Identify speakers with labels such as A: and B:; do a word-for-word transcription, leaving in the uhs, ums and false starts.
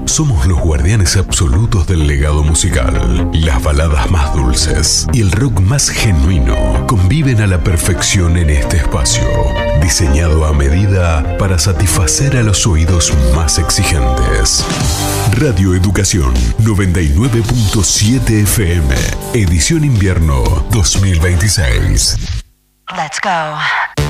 A: Somos los guardianes absolutos del legado musical. Las baladas más dulces y el rock más genuino conviven a la perfección en este espacio, diseñado a medida para satisfacer a los oídos más exigentes. Radio Educación noventa y nueve punto siete F M, edición invierno dos mil veintiséis.
B: Let's go.